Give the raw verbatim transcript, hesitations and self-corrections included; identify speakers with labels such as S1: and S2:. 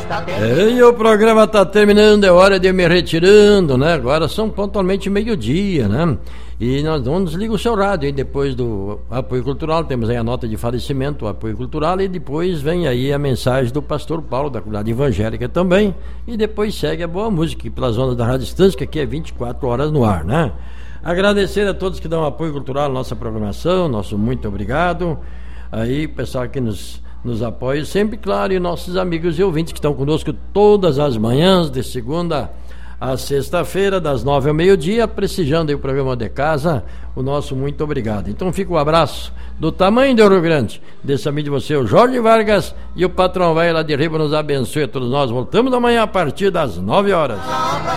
S1: E o programa está terminando, é hora de eu me retirando, né? Agora são pontualmente meio-dia, né? E nós vamos desligar o seu rádio, hein? Depois do apoio cultural, temos aí a nota de falecimento, o apoio cultural, e depois vem aí a mensagem do pastor Paulo, da comunidade evangélica também, e depois segue a boa música, pelas ondas da Rádio Distância, que aqui é vinte e quatro horas no ar, né? Agradecer a todos que dão apoio cultural à nossa programação, nosso muito obrigado. Aí, pessoal que nos, nos apoia sempre, claro, e nossos amigos e ouvintes que estão conosco todas as manhãs, de segunda a sexta-feira, das nove ao meio-dia, prestigiando aí o programa de casa, o nosso muito obrigado. Então fica um abraço do tamanho do Rio Grande, desse amigo de você, o Jorge Vargas, e o patrão vai lá de Riba nos abençoe a todos nós. Voltamos amanhã a partir das nove horas.